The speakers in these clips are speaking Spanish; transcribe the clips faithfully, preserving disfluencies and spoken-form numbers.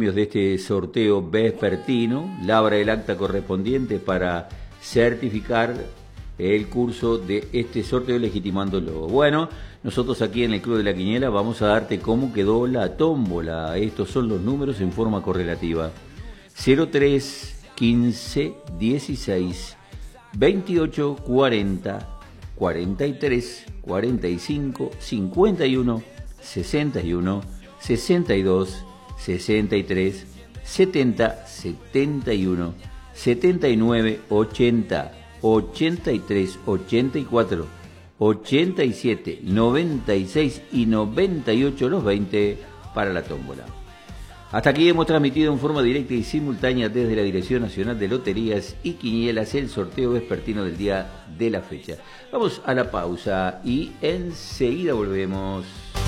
premios de este sorteo vespertino. Labra el acta correspondiente para certificar el curso de este sorteo legitimándolo. Bueno, nosotros aquí en el Club de la Quiniela vamos a darte cómo quedó la tómbola. Estos son los números en forma correlativa: cero tres, quince, dieciséis, veintiocho, cuarenta, cuarenta y tres, cuarenta y cinco, cincuenta y uno, sesenta y uno, sesenta y dos, sesenta y tres, setenta, setenta y uno, setenta y nueve, ochenta, ochenta y tres, ochenta y cuatro, ochenta y siete, noventa y seis y noventa y ocho los veinte para la tómbola. Hasta aquí hemos transmitido en forma directa y simultánea desde la Dirección Nacional de Loterías y Quinielas el sorteo vespertino del día de la fecha. Vamos a la pausa y enseguida volvemos.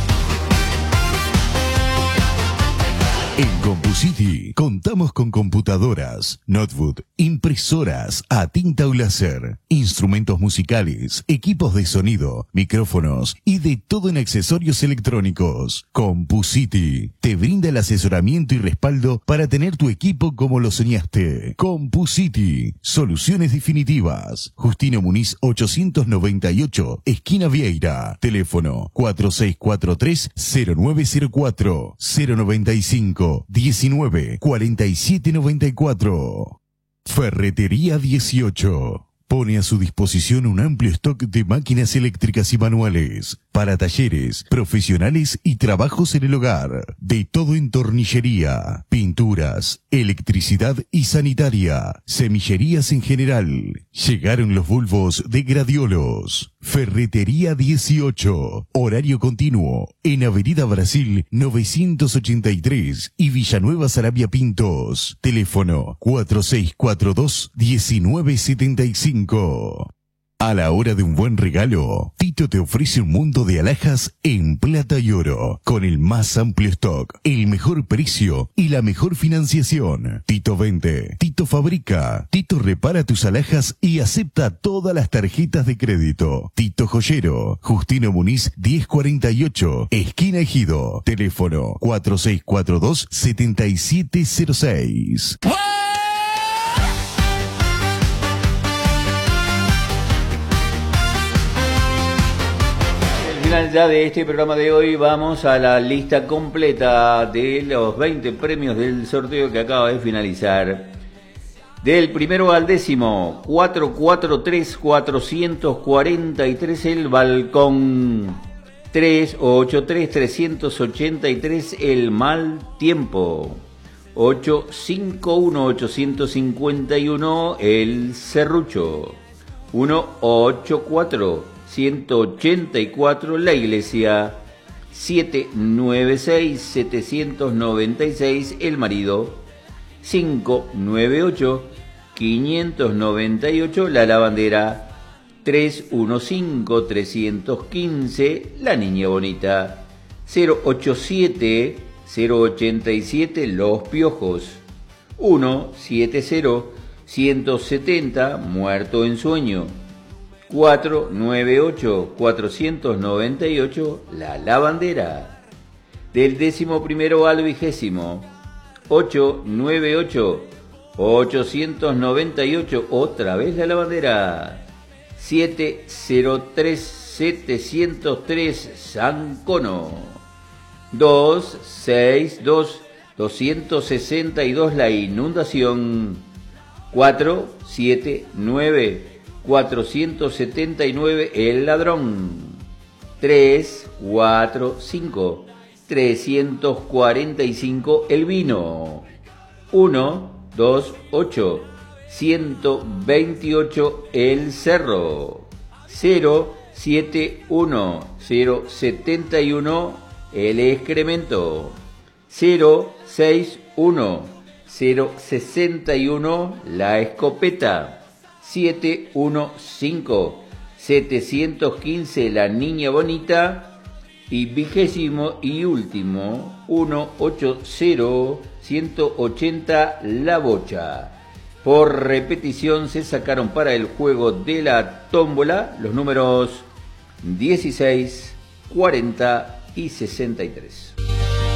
En CompuCity contamos con computadoras, notebook, impresoras a tinta o láser, instrumentos musicales, equipos de sonido, micrófonos y de todo en accesorios electrónicos. CompuCity te brinda el asesoramiento y respaldo para tener tu equipo como lo soñaste. CompuCity, soluciones definitivas. Justino Muniz ochocientos noventa y ocho, esquina Vieira. Teléfono cuatro seis cuatro tres, cero nueve cero cuatro, cero noventa y cinco, diecinueve, cuarenta y siete noventa y cuatro. Ferretería dieciocho. Pone a su disposición un amplio stock de máquinas eléctricas y manuales para talleres, profesionales y trabajos en el hogar. De todo en tornillería, pinturas, electricidad y sanitaria, semillerías en general. Llegaron los bulbos de Gradiolos. Ferretería dieciocho. Horario continuo en Avenida Brasil novecientos ochenta y tres y Villanueva Sarabia Pintos. Teléfono cuatro seis cuatro dos, diecinueve setenta y cinco. A la hora de un buen regalo, Tito te ofrece un mundo de alhajas en plata y oro, con el más amplio stock, el mejor precio y la mejor financiación. Tito vende, Tito fabrica, Tito repara tus alhajas y acepta todas las tarjetas de crédito. Tito Joyero, Justino Muniz diez cuarenta y ocho, esquina Ejido. Teléfono cuatro seis cuatro dos, siete siete cero seis. Ya de este programa de hoy vamos a la lista completa de los veinte premios del sorteo que acaba de finalizar. Del primero al décimo, cuatrocientos cuarenta y tres, cuatrocientos cuarenta y tres el balcón, trescientos ochenta y tres, trescientos ochenta y tres el mal tiempo, ochocientos cincuenta y uno, ochocientos cincuenta y uno el serrucho, ciento ochenta y cuatro, ciento ochenta y cuatro la iglesia, setecientos noventa y seis, setecientos noventa y seis el marido, quinientos noventa y ocho, quinientos noventa y ocho la lavandera, trescientos quince, trescientos quince la niña bonita, cero ochenta y siete, cero ochenta y siete los piojos, ciento setenta, ciento setenta muerto en sueño, cuatrocientos noventa y ocho, cuatrocientos noventa y ocho la lavandera. Del décimo primero al vigésimo, ochocientos noventa y ocho, ochocientos noventa y ocho otra vez la lavandera, setecientos tres, setecientos tres San Cono, doscientos sesenta y dos, doscientos sesenta y dos la inundación, cuatrocientos setenta y nueve, cuatrocientos setenta y nueve el ladrón, trescientos cuarenta y cinco, trescientos cuarenta y cinco el vino, ciento veintiocho, ciento veintiocho el cerro, cero setenta y uno, cero setenta y uno el excremento, cero sesenta y uno, cero sesenta y uno la escopeta, setecientos quince, setecientos quince la niña bonita y vigésimo y último ciento ochenta, ciento ochenta la bocha. Por repetición se sacaron para el juego de la tómbola los números dieciséis, cuarenta y sesenta y tres.